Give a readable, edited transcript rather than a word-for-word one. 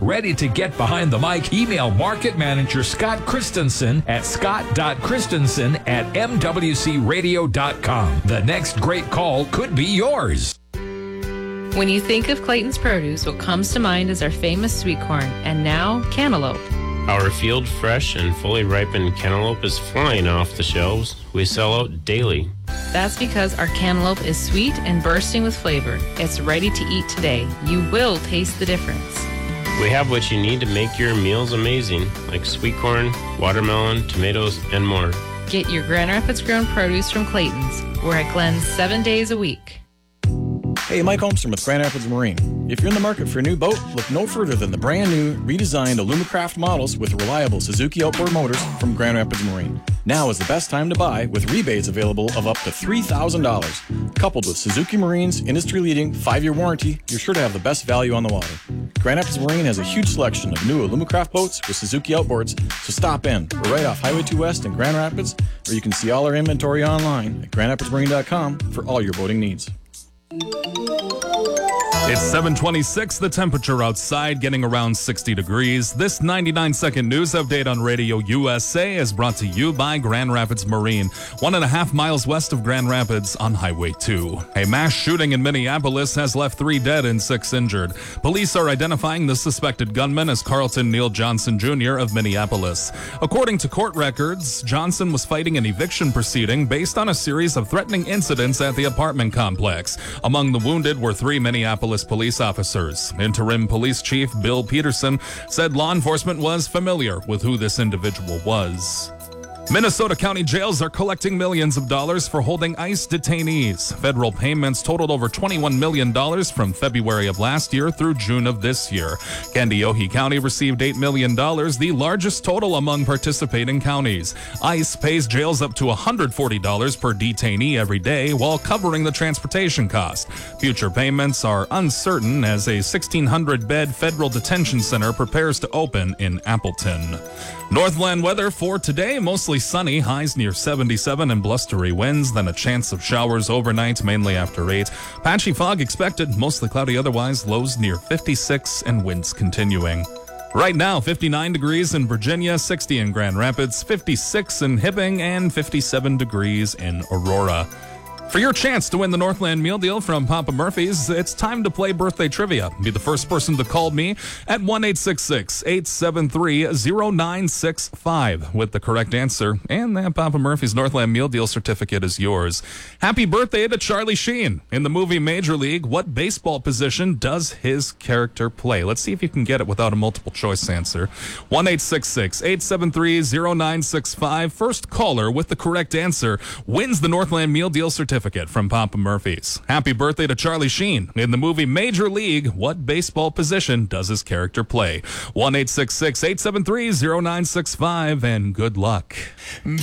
Ready to get behind the mic? Email Market Manager Scott Christensen at scott.christensen@mwcradio.com. The next great call could be yours. When you think of Clayton's Produce, what comes to mind is our famous sweet corn, and now cantaloupe. Our field fresh and fully ripened cantaloupe is flying off the shelves. We sell out daily. That's because our cantaloupe is sweet and bursting with flavor. It's ready to eat today. You will taste the difference. We have what you need to make your meals amazing, like sweet corn, watermelon, tomatoes, and more. Get your Grand Rapids grown produce from Clayton's. We're at Glenn's 7 days a week. Hey, Mike Holmstrom with Grand Rapids Marine. If you're in the market for a new boat, look no further than the brand new, redesigned Alumacraft models with reliable Suzuki outboard motors from Grand Rapids Marine. Now is the best time to buy, with rebates available of up to $3,000. Coupled with Suzuki Marine's industry-leading 5-year warranty, you're sure to have the best value on the water. Grand Rapids Marine has a huge selection of new Alumacraft boats with Suzuki outboards, so stop in. We're right off Highway 2 West in Grand Rapids, or you can see all our inventory online at GrandRapidsMarine.com for all your boating needs. It's 7:26, the temperature outside getting around 60 degrees. This 99-second news update on Radio USA is brought to you by Grand Rapids Marine, 1.5 miles west of Grand Rapids on Highway 2. A mass shooting in Minneapolis has left 3 dead and 6 injured. Police are identifying the suspected gunman as Carlton Neal Johnson Jr. of Minneapolis. According to court records, Johnson was fighting an eviction proceeding based on a series of threatening incidents at the apartment complex. Among the wounded were 3 Minneapolis police officers. Interim Police Chief Bill Peterson said law enforcement was familiar with who this individual was. Minnesota County jails are collecting millions of dollars for holding ICE detainees. Federal payments totaled over $21 million from February of last year through June of this year. Kandiyohi County received $8 million, the largest total among participating counties. ICE pays jails up to $140 per detainee every day while covering the transportation cost. Future payments are uncertain as a 1,600-bed federal detention center prepares to open in Appleton. Northland weather for today, mostly sunny, highs near 77 and blustery winds, then a chance of showers overnight, mainly after 8. Patchy fog expected, mostly cloudy otherwise, lows near 56 and winds continuing. Right now, 59 degrees in Virginia, 60 in Grand Rapids, 56 in Hibbing, and 57 degrees in Aurora. For your chance to win the Northland Meal Deal from Papa Murphy's, it's time to play birthday trivia. Be the first person to call me at 1-866-873-0965 with the correct answer, and that Papa Murphy's Northland Meal Deal certificate is yours. Happy birthday to Charlie Sheen. In the movie Major League, what baseball position does his character play? Let's see if you can get it without a multiple choice answer. 1-866-873-0965. First caller with the correct answer wins the Northland Meal Deal certificate from Papa Murphy's. Happy birthday to Charlie Sheen. In the movie Major League, what baseball position does his character play? 1-866-873-0965, and good luck.